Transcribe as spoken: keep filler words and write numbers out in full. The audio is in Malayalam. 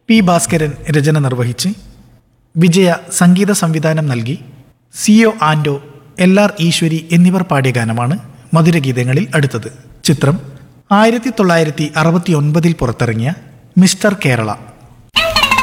പി ഭാസ്കരൻ രചന നിർവഹിച്ച് വിജയ സംഗീത സംവിധാനം നൽകി സി ഒ ആൻഡോ, എൽ ആർ ഈശ്വരി എന്നിവർ പാടിയ ഗാനമാണ് മധുരഗീതങ്ങളിൽ അടുത്തത്. ചിത്രം ആയിരത്തി തൊള്ളായിരത്തി അറുപത്തി ഒൻപതിൽ പുറത്തിറങ്ങിയ മിസ്റ്റർ കേരള.